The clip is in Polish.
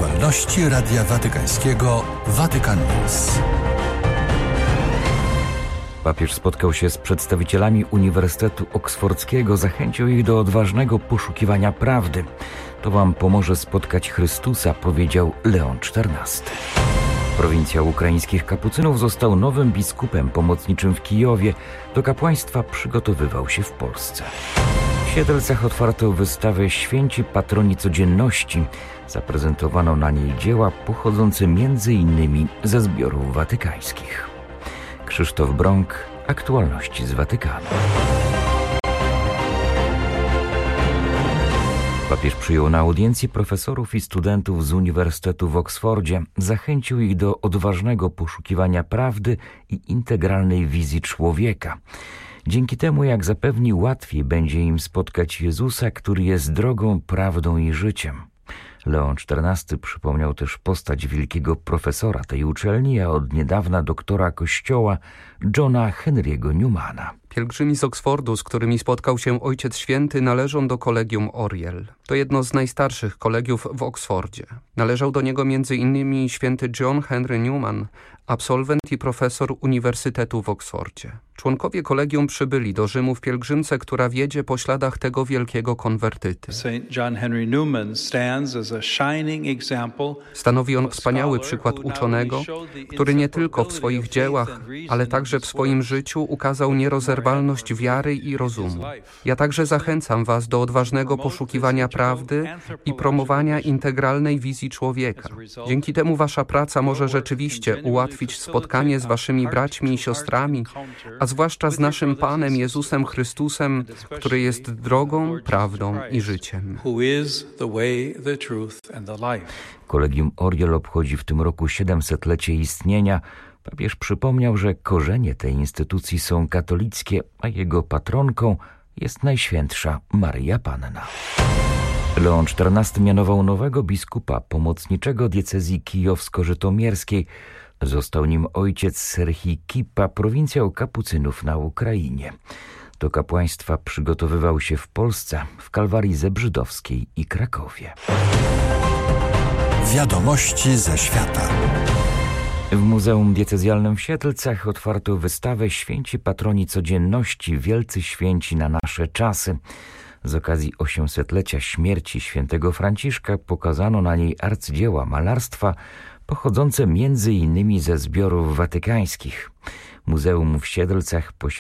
Aktualności Radia Watykańskiego Vatican News. Papież spotkał się z przedstawicielami Uniwersytetu Oksfordzkiego, zachęcił ich do odważnego poszukiwania prawdy. To wam pomoże spotkać Chrystusa, powiedział Leon XIV. Prowincjał ukraińskich kapucynów został nowym biskupem pomocniczym w Kijowie. Do kapłaństwa przygotowywał się w Polsce. W Siedlcach otwarto wystawę Święci Patroni Codzienności. Zaprezentowano na niej dzieła pochodzące m.in. ze zbiorów watykańskich. Krzysztof Brąk, aktualności z Watykanu. Papież przyjął na audiencji profesorów i studentów z Uniwersytetu w Oksfordzie. Zachęcił ich do odważnego poszukiwania prawdy i integralnej wizji człowieka. Dzięki temu, jak zapewni, łatwiej będzie im spotkać Jezusa, który jest drogą, prawdą i życiem. Leon XIV przypomniał też postać wielkiego profesora tej uczelni, a od niedawna doktora Kościoła Johna Henry'ego Newmana. Pielgrzymi z Oksfordu, z którymi spotkał się Ojciec Święty, należą do Kolegium Oriel. To jedno z najstarszych kolegiów w Oksfordzie. Należał do niego m.in. święty John Henry Newman, absolwent i profesor Uniwersytetu w Oksfordzie. Członkowie kolegium przybyli do Rzymu w pielgrzymce, która wiedzie po śladach tego wielkiego konwertyty. Stanowi on wspaniały przykład uczonego, który nie tylko w swoich dziełach, ale także w swoim życiu ukazał nierozerwalność wiary i rozumu. Ja także zachęcam was do odważnego poszukiwania prawdy i promowania integralnej wizji człowieka. Dzięki temu wasza praca może rzeczywiście ułatwić spotkanie z waszymi braćmi i siostrami, a zwłaszcza z naszym Panem Jezusem Chrystusem, który jest drogą, prawdą i życiem. Kolegium Oriel obchodzi w tym roku 700-lecie istnienia. Papież przypomniał, że korzenie tej instytucji są katolickie, a jego patronką jest Najświętsza Maryja Panna. Leon XIV mianował nowego biskupa pomocniczego diecezji kijowsko-żytomierskiej. Został nim ojciec Serhii Kipa, prowincjał kapucynów na Ukrainie. Do kapłaństwa przygotowywał się w Polsce, w Kalwarii Zebrzydowskiej i Krakowie. Wiadomości ze świata. W Muzeum Diecezjalnym w Siedlcach otwarto wystawę Święci Patroni Codzienności, wielcy święci na nasze czasy. Z okazji 800-lecia śmierci świętego Franciszka pokazano na niej arcydzieła malarstwa pochodzące m.in. ze zbiorów watykańskich. Muzeum w Siedlcach posiada